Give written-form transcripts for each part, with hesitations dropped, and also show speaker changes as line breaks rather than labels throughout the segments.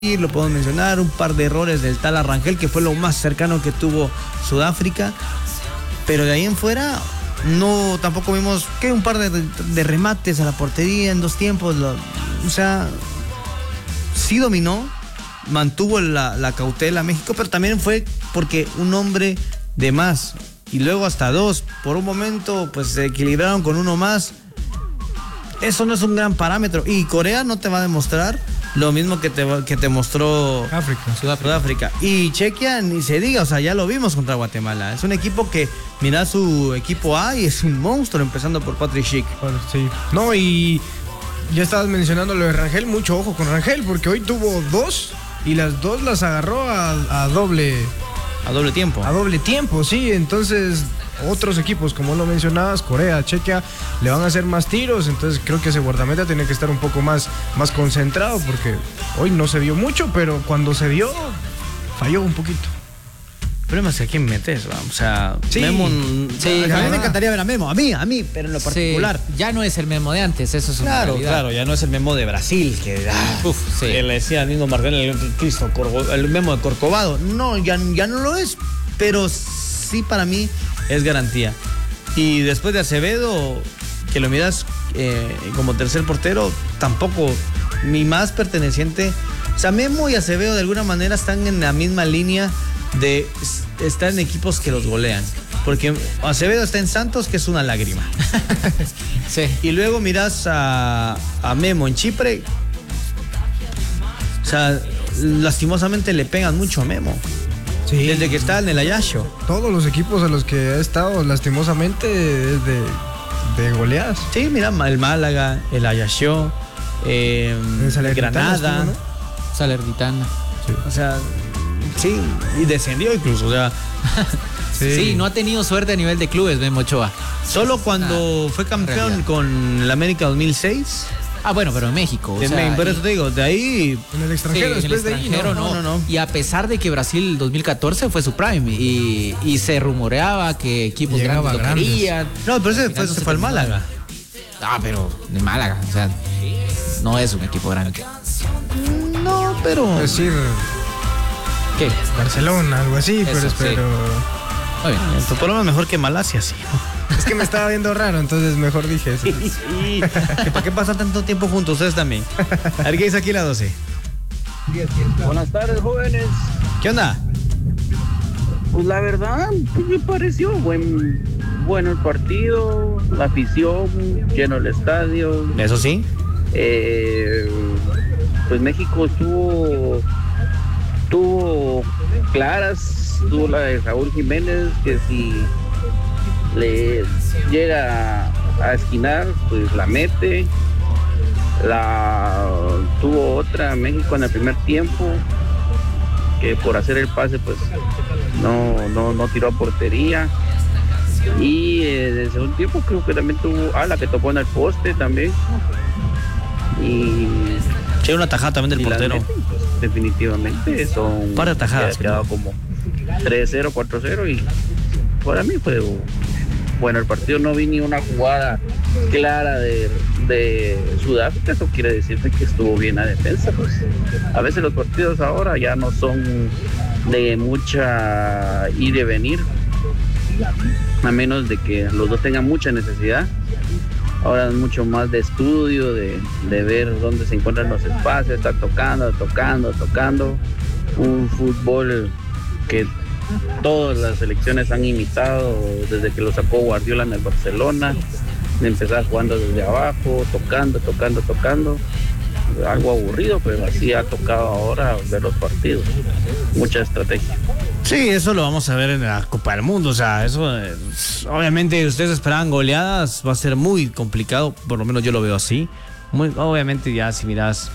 lo podemos mencionar, un par de errores del tal Arrangel, que fue lo más cercano que tuvo Sudáfrica, pero de ahí en fuera no, tampoco vimos que un par de remates a la portería en 2 tiempos, o sea, sí dominó, mantuvo la cautela México, pero también fue porque un hombre de más y luego hasta 2, por un momento pues se equilibraron con uno más. Eso no es un gran parámetro, y Corea no te va a demostrar lo mismo que te mostró Sudáfrica. Y Chequia ni se diga, o sea, ya lo vimos contra Guatemala. Es un equipo que, mira su equipo A y es un monstruo, empezando por Patrick Schick.
Sí. No, y ya estabas mencionando lo de Rangel, mucho ojo con Rangel, porque hoy tuvo 2 y las 2 las agarró a doble
tiempo.
A doble tiempo, sí. Entonces, otros equipos, como lo mencionabas, Corea, Chequia, le van a hacer más tiros. Entonces, creo que ese guardameta tiene que estar un poco más concentrado, porque hoy no se vio mucho, pero cuando se vio, falló un poquito.
El problema es que a quién metes, ¿va? O sea,
sí.
Memo.
Sí,
a mí me encantaría ver a Memo, a mí, pero en lo particular.
Sí, ya no es el Memo de antes, eso es una realidad.
Claro, ya no es el Memo de Brasil, que le decía al mismo Martín, el Memo de Corcovado. No, ya no lo es, pero sí para mí es garantía. Y después de Acevedo, que lo miras como tercer portero, tampoco, ni más perteneciente. O sea, Memo y Acevedo de alguna manera están en la misma línea de estar en equipos que los golean, porque Acevedo está en Santos, que es una lágrima.
Sí.
Y luego miras a Memo en Chipre, o sea, lastimosamente le pegan mucho a Memo. Sí. Desde que está en el Ayasho.
Todos los equipos a los que ha estado, lastimosamente, es de goleadas.
Sí, mira, el Málaga, el Ayasho, Granada,
¿no? Salernitana.
Sí. O sea, sí, y descendió incluso, o sea.
Sí, no ha tenido suerte a nivel de clubes, Memo Ochoa.
Solo cuando fue campeón con el América 2006.
Ah, bueno, pero en México.
Por eso te digo, de ahí.
En el extranjero,
sí,
después
en el extranjero,
de ahí,
no. Y a pesar de que Brasil 2014 fue su prime y se rumoreaba que equipos grandes lo querían.
No, pero ese fue al Málaga.
Ah, pero de Málaga, o sea, no es un equipo grande.
No, pero.
Es decir.
¿Qué?
Barcelona, algo así,
Eso,
pero.
Muy bien. Por lo menos mejor que Malasia, sí.
Es que me estaba viendo raro, entonces mejor dije eso.
Sí. ¿Para qué pasan tanto tiempo juntos ustedes también? A ver qué dice aquí la 12.
Buenas tardes, jóvenes.
¿Qué onda?
Pues la verdad, pues me pareció bueno el partido, la afición, lleno el estadio.
Eso sí.
Pues México tuvo claras, tuvo la de Raúl Jiménez, que si le llega a esquinar, pues la mete. Tuvo otra México en el primer tiempo, que por hacer el pase pues no tiró a portería. Y en el segundo tiempo creo que también tuvo la que tocó en el poste también. Y
sí, una tajada también del portero.
Mete, pues, definitivamente son
para tajadas.
Ha quedado como 3-0, 4-0 y para mí fue bueno el partido. No vi ni una jugada clara de Sudáfrica. Eso quiere decir que estuvo bien la defensa. Pues a veces los partidos ahora ya no son de mucha ir y venir, a menos de que los dos tengan mucha necesidad. Ahora es mucho más de estudio, de ver dónde se encuentran los espacios, estar tocando. Un fútbol que todas las selecciones han imitado desde que lo sacó Guardiola en el Barcelona, de empezar jugando desde abajo, tocando. Algo aburrido, pero así ha tocado ahora ver los partidos. Mucha estrategia.
Sí, eso lo vamos a ver en la Copa del Mundo. O sea, eso obviamente ustedes esperaban goleadas, va a ser muy complicado, por lo menos yo lo veo así. Obviamente ya si miras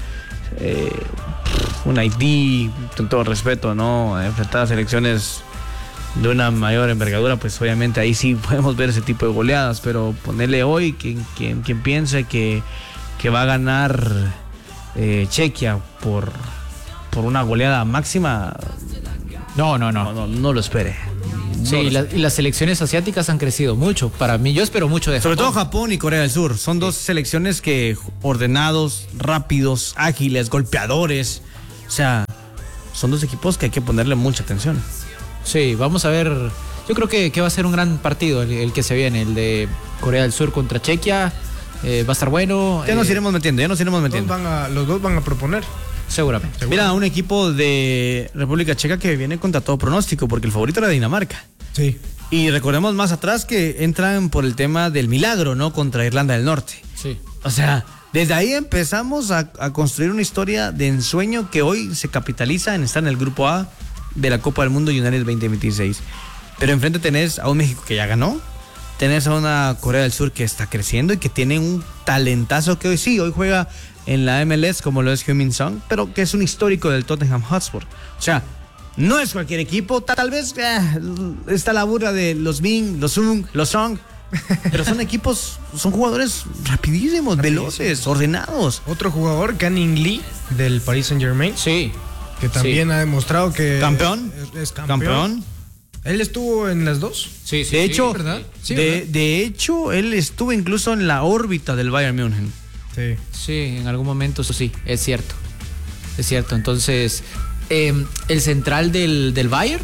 un Haití, con todo respeto, ¿no? Enfrentar a selecciones de una mayor envergadura, pues obviamente ahí sí podemos ver ese tipo de goleadas, pero ponerle hoy quien piense que va a ganar Chequia por una goleada máxima, no lo espere.
Sí, y las selecciones asiáticas han crecido mucho. Para mí, yo espero mucho de
Sobre todo Japón y Corea del Sur. Son dos selecciones que ordenados, rápidos, ágiles, golpeadores. O sea, son dos equipos que hay que ponerle mucha atención.
Sí, vamos a ver. Yo creo que va a ser un gran partido el que se viene, el de Corea del Sur contra Chequia. Va a estar bueno.
Ya nos iremos metiendo.
Los dos van a proponer.
Seguramente.
Mira, un equipo de República Checa que viene contra todo pronóstico, porque el favorito era Dinamarca.
Sí.
Y recordemos más atrás que entran por el tema del milagro, ¿no? Contra Irlanda del Norte.
Sí.
O sea, desde ahí empezamos a construir una historia de ensueño que hoy se capitaliza en estar en el grupo A de la Copa del Mundo United 2026. Pero enfrente tenés a un México que ya ganó, tenés a una Corea del Sur que está creciendo y que tiene un talentazo que hoy juega en la MLS como lo es Heung-min Son, pero que es un histórico del Tottenham Hotspur. O sea, no es cualquier equipo, tal vez está la burla de los Min, los Sung, los Song, pero son equipos, son jugadores rapidísimos, veloces, ordenados.
Otro jugador, Canning Lee, del Paris Saint-Germain.
Sí.
Que también ha demostrado que
campeón.
Es campeón. ¿Él estuvo en las dos?
Sí,
de hecho,
¿verdad? Sí,
de hecho, él estuvo incluso en la órbita del Bayern München.
Sí.
Sí, en algún momento, eso sí, es cierto. Es cierto. Entonces, el central del Bayern.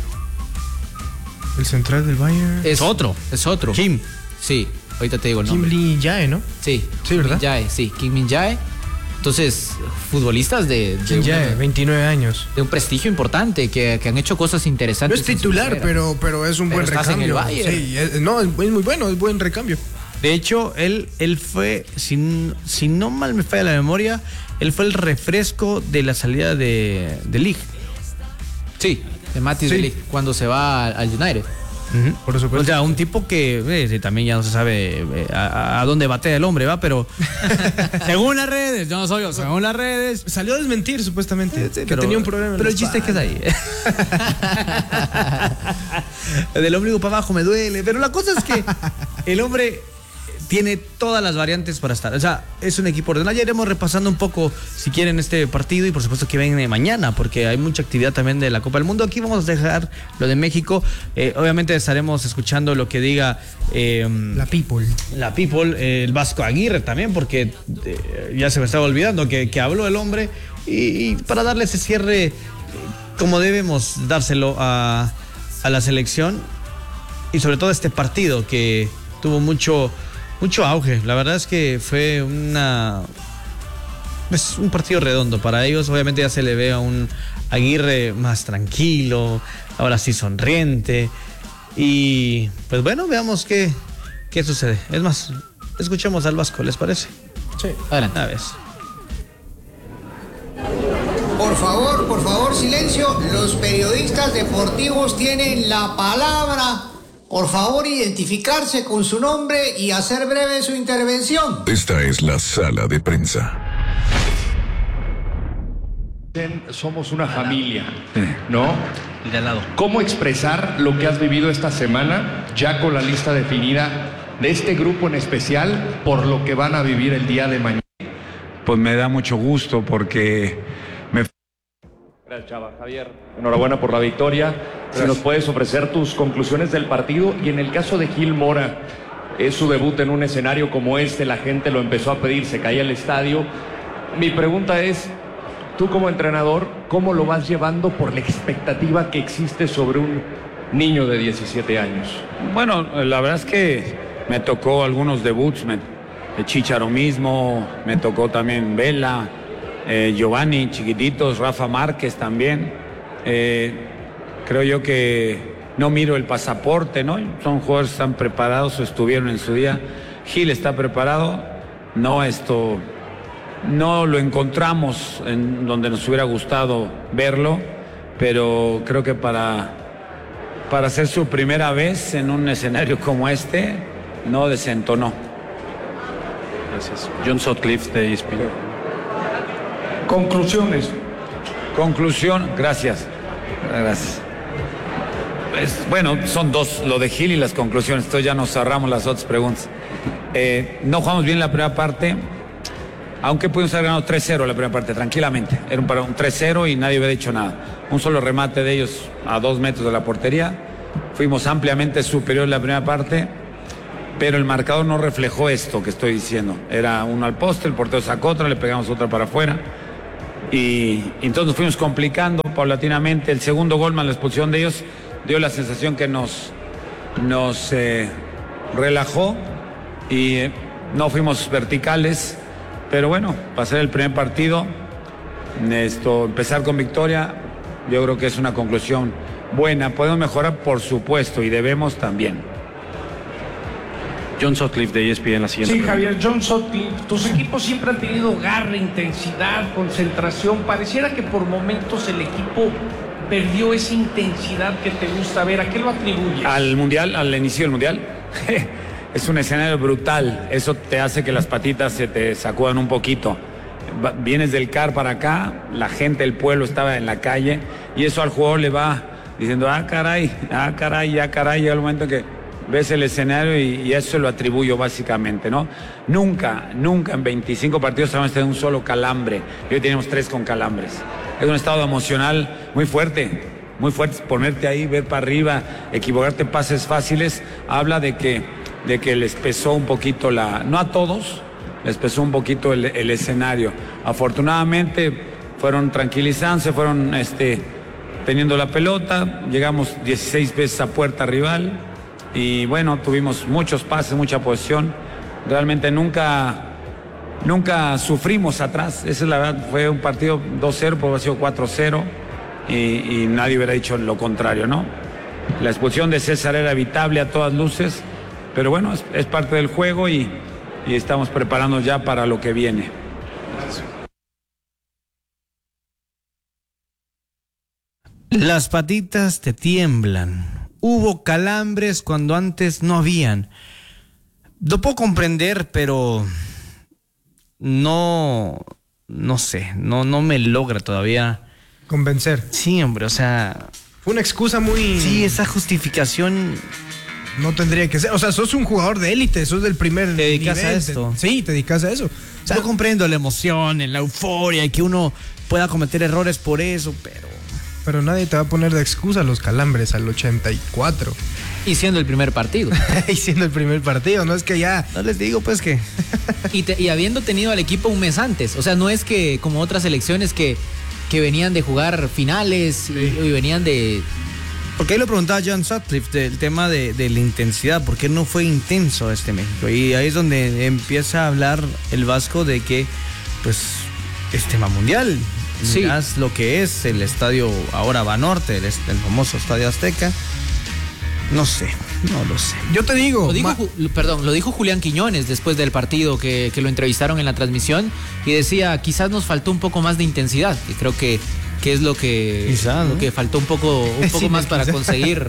El central del Bayern.
Es otro.
Kim. Sí, ahorita te digo el nombre.
Kim Min-jae, ¿no?
Sí.
Sí, ¿verdad?
Kim Min-jae. Entonces, futbolistas de
29 años.
De un prestigio importante, que han hecho cosas interesantes.
No es titular, pero es un buen recambio. En el Bayern. Sí, es muy bueno, es buen recambio.
De hecho, él fue, si no mal me falla la memoria, él fue el refresco de la salida de Ligt.
Sí, de Matthijs de Ligt, cuando se va al United.
Por supuesto. O sea, un tipo que también ya no se sabe a dónde batea el hombre, ¿va? Pero según las redes, yo no soy yo, según las redes.
Salió a desmentir supuestamente que
pero
tenía un problema.
Pero el chiste es que es ahí. Del ombligo para abajo me duele. Pero la cosa es que el hombre tiene todas las variantes para estar. O sea, es un equipo ordenado. Ya iremos repasando un poco, si quieren, este partido. Y por supuesto que viene mañana, porque hay mucha actividad también de la Copa del Mundo. Aquí vamos a dejar lo de México. Obviamente estaremos escuchando lo que diga
la People,
el Vasco Aguirre también, porque ya se me estaba olvidando que habló el hombre. Y para darle ese cierre, como debemos dárselo a la selección. Y sobre todo este partido que tuvo mucho auge. La verdad es que fue un partido redondo para ellos. Obviamente ya se le ve a un Aguirre más tranquilo, ahora sí sonriente. Y pues bueno, veamos qué sucede. Es más, escuchemos al Vasco, ¿les parece?
Sí, adelante.
A ver.
Por favor, silencio. Los periodistas deportivos tienen la palabra. Por favor, identificarse con su nombre y hacer breve su intervención.
Esta es la sala de prensa.
Somos una familia, ¿no?
Y de al lado.
¿Cómo expresar lo que has vivido esta semana, ya con la lista definida de este grupo en especial, por lo que van a vivir el día de mañana?
Pues me da mucho gusto porque
Gracias, Chava. Javier, enhorabuena por la victoria. Si nos puedes ofrecer tus conclusiones del partido, y en el caso de Gil Mora, es su debut en un escenario como este, la gente lo empezó a pedir, se caía el estadio. Mi pregunta es, tú como entrenador, ¿cómo lo vas llevando por la expectativa que existe sobre un niño de 17 años?
Bueno, la verdad es que me tocó algunos debuts, el Chícharo mismo, me tocó también Vela, Giovanni, chiquititos, Rafa Márquez también. Creo yo que no miro el pasaporte, ¿no? Son jugadores que están preparados o estuvieron en su día. Gil está preparado, no lo encontramos en donde nos hubiera gustado verlo, pero creo que para hacer su primera vez en un escenario como este, no desentonó.
Gracias. John Sutcliffe de ESPN.
Conclusiones.
Gracias. Bueno, son dos, lo de Gil y las conclusiones, entonces ya nos cerramos las otras preguntas. No jugamos bien la primera parte, aunque pudimos haber ganado 3-0 la primera parte, tranquilamente. Era un 3-0 y nadie había dicho nada. Un solo remate de ellos a 2 metros de la portería. Fuimos ampliamente superiores la primera parte, pero el marcador no reflejó esto que estoy diciendo. Era uno al poste, el portero sacó otra, le pegamos otra para afuera. y entonces nos fuimos complicando paulatinamente. El segundo gol más la expulsión de ellos dio la sensación que nos relajó y no fuimos verticales, pero bueno, pasar el primer partido, empezar con victoria, yo creo que es una conclusión buena. Podemos mejorar, por supuesto, y debemos también.
John Sutcliffe de ESPN, la siguiente.
Sí, Javier, John Sutcliffe, tus equipos siempre han tenido garra, intensidad, concentración. Pareciera que por momentos el equipo perdió esa intensidad que te gusta ver. ¿A qué lo atribuyes?
Al Mundial, al inicio del Mundial. Es un escenario brutal. Eso te hace que las patitas se te sacudan un poquito. Vienes del CAR para acá, la gente del pueblo estaba en la calle y eso al jugador le va diciendo, caray, llega el momento que ves el escenario y eso lo atribuyo básicamente, ¿no? Nunca en 25 partidos hemos tenido un solo calambre. Hoy tenemos 3 con calambres. Es un estado emocional muy fuerte, ponerte ahí, ver para arriba, equivocarte, pases fáciles, habla de que les pesó un poquito no a todos, les pesó un poquito el escenario. Afortunadamente fueron tranquilizándose, fueron teniendo la pelota, llegamos 16 veces a puerta rival y bueno, tuvimos muchos pases, mucha posesión. Realmente nunca sufrimos atrás, esa es la verdad. Fue un partido 2-0, puede haber sido 4-0 y nadie hubiera dicho lo contrario, ¿no? La expulsión de César era evitable a todas luces, pero bueno, es parte del juego y estamos preparándonos ya para lo que viene.
Las patitas te tiemblan. Hubo calambres cuando antes no habían. Lo puedo comprender, pero no sé, no me logra todavía
convencer.
Sí, hombre, o sea,
fue una excusa muy...
Sí, esa justificación
no tendría que ser. O sea, sos un jugador de élite, sos del primer nivel.
Te dedicas a esto.
Sí, te dedicas a eso.
O sea, yo comprendo la emoción, la euforia y que uno pueda cometer errores por eso,
pero nadie te va a poner de excusa los calambres al 84.
Y siendo el primer partido.
Y siendo el primer partido, no es que ya...
No les digo pues que...
y habiendo tenido al equipo un mes antes. O sea, no es que como otras selecciones que venían de jugar finales y venían de...
Porque ahí lo preguntaba John Sutcliffe del tema de la intensidad, ¿por qué no fue intenso México? Y ahí es donde empieza a hablar el Vasco de que, pues, es tema mundial. Sí. Mirás lo que es el estadio ahora Banorte, el famoso Estadio Azteca. No sé, no lo sé.
Yo te digo...
Lo dijo Julián Quiñones después del partido que lo entrevistaron en la transmisión y decía, quizás nos faltó un poco más de intensidad. Y creo que es lo que faltó un poco más para conseguir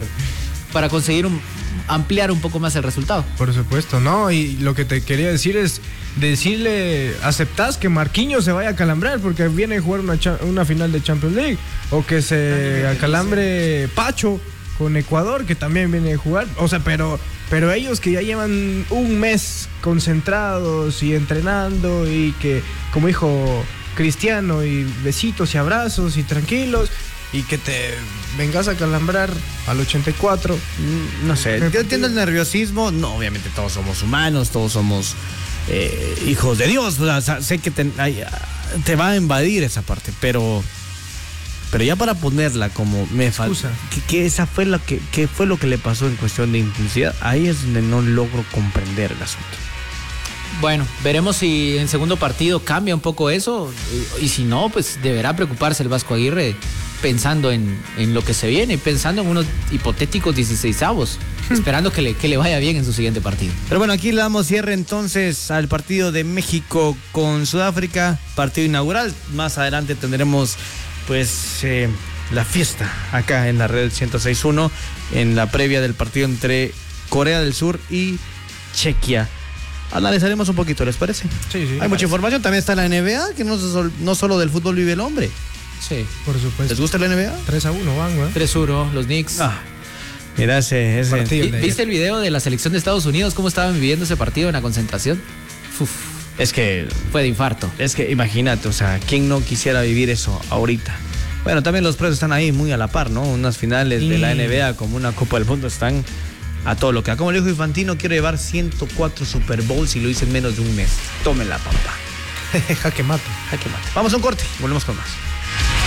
ampliar un poco más el resultado.
Por supuesto, no, y lo que te quería decir es decirle, ¿aceptás que Marquinhos se vaya a calambrar porque viene a jugar una final de Champions League? O que se acalambre Pacho con Ecuador, que también viene a jugar. O sea, pero ellos que ya llevan un mes concentrados y entrenando y que, como dijo Cristiano, y besitos y abrazos y tranquilos, y que te vengas a calambrar al 84.
No sé, yo entiendo el nerviosismo. No, obviamente todos somos humanos, todos somos hijos de Dios. O sea, sé que te va a invadir esa parte, pero ya para ponerla como me falta, que esa fue que fue lo que le pasó en cuestión de intensidad, ahí es donde no logro comprender el asunto.
Bueno, veremos si en segundo partido cambia un poco eso y si no, pues deberá preocuparse el Vasco Aguirre pensando en lo que se viene, pensando en unos hipotéticos 16avos, esperando que le vaya bien en su siguiente partido.
Pero bueno, aquí le damos cierre entonces al partido de México con Sudáfrica, partido inaugural. Más adelante tendremos pues la fiesta acá en la red 106.1 en la previa del partido entre Corea del Sur y Chequia. Analizaremos un poquito, ¿les parece?
Sí.
Hay mucha información, también está la NBA, que no solo del fútbol vive el hombre.
Sí,
por supuesto.
¿Les gusta la NBA?
3-1 van, ¿eh?
3-1, los Knicks.
Mira ese
partido.
¿Viste el video de la selección de Estados Unidos? ¿Cómo estaban viviendo ese partido en la concentración?
Es que
fue de infarto.
Es que imagínate, o sea, ¿quién no quisiera vivir eso ahorita? Bueno, también los precios están ahí muy a la par, ¿no? Unas finales de la NBA como una Copa del Mundo están a todo lo que da. Como le dijo Infantino, quiero llevar 104 Super Bowls y lo hice en menos de un mes. Tómenla, papá.
Jaque mate.
Jaque mate. Vamos a un corte, volvemos con más.